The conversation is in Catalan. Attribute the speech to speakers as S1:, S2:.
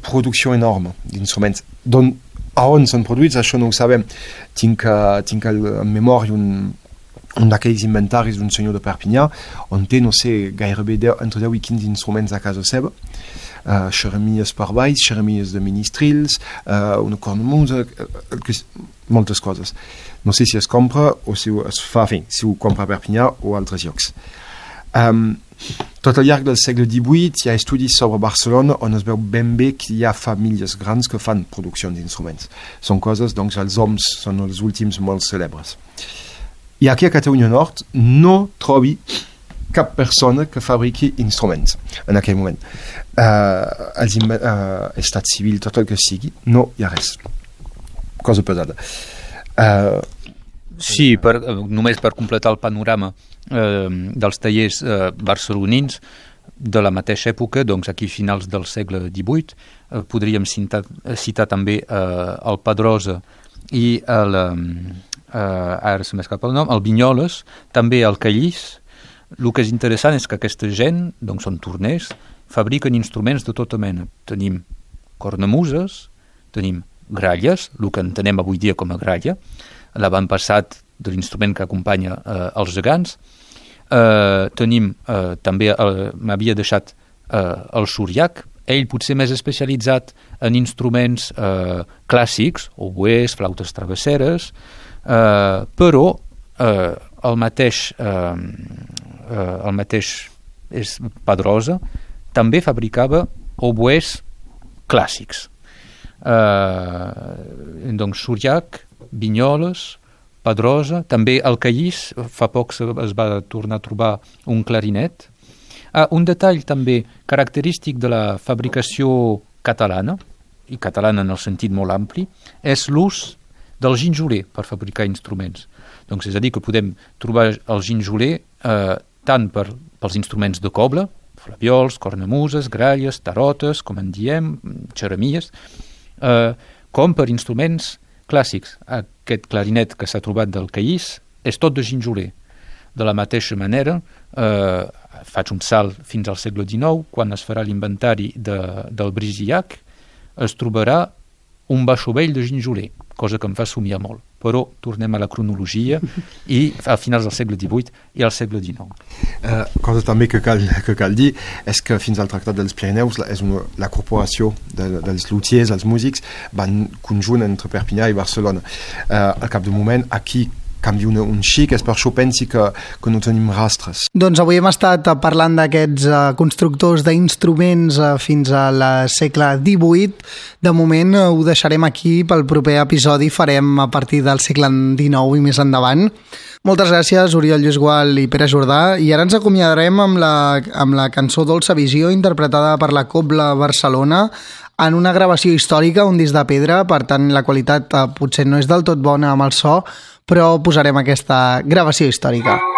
S1: producció enorme d'instruments. On són produïts, això no ho sabem. Tinc en memòria un d'aquells inventaris d'un senyor de Perpinyà on té, no sé, gairebé entre 10 i 15 instruments a casa seva, xeremies per baix, xeremies de ministrils, una cornemuse, moltes coses. No sé si es compra o si es fa, si ho compra a Perpinyà o a altres llocs. Tot al llarg del segle XVIII hi ha estudis sobre Barcelona on es veu ben bé que hi ha famílies grans que fan producció d'instruments. Són coses, doncs, els homes són els últims molt cèlebres. I aquí a Catalunya Nord no trobi cap persona que fabriqui instruments en aquell moment. Estat civil, tot el que sigui, no hi ha res. Cosa pesada.
S2: Sí, només per completar el panorama dels tallers barcelonins de la mateixa època, doncs aquí finals del segle XVIII, podríem citar també el Pedrosa i ara se m'escapa el nom, el Vinyoles, també el Callís. El que és interessant és que aquesta gent, doncs són torners, fabriquen instruments de tota mena. Tenim cornamuses, tenim gralles, el que entenem avui dia com a gralla, l'avantpassat de l'instrument que acompanya els gegants. Tenim també, m'havia deixat el suriac, ell potser més especialitzat en instruments clàssics, oboès, flautes travesseres, però el mateix és Pedrosa també fabricava oboès clàssics. Doncs Suriac, Vinyoles, Pedrosa, també el Callís, fa poc es va tornar a trobar un clarinet. Un detall també característic de la fabricació catalana, i catalana en el sentit molt ampli, és l'ús del ginjoler per fabricar instruments. Doncs és a dir, que podem trobar el ginjoler tant pels instruments de coble, flaviols, cornamuses, gralles, tarotes, com en diem, xeremies, com per instruments clàssics. Aquest clarinet que s'ha trobat del Callís és tot de ginjoler. De la mateixa manera, faig un salt fins al segle XIX, quan es farà l'inventari del Brisillac, es trobarà un baixo vell de ginjoler, cosa que em fa somiar molt. Però tornem a la cronologia i a finals del segle XVIII i al segle XIX.
S1: Cosa també que cal dir és que fins al Tractat dels Pirineus la corporació dels luthiers, els músics, van conjunt entre Perpinyà i Barcelona. Al cap d'un moment, aquí canvia un xic, és per això pensi que no tenim rastres.
S3: Doncs avui hem estat parlant d'aquests constructors d'instruments fins al segle XVIII. De moment ho deixarem aquí, pel proper episodi farem a partir del segle XIX i més endavant. Moltes gràcies, Oriol Lluís Gual i Pere Jordà, i ara ens acomiadarem amb la cançó Dolça Visió, interpretada per la Cobla Barcelona, en una gravació històrica, un disc de pedra, per tant la qualitat potser no és del tot bona amb el so, però posarem aquesta gravació històrica.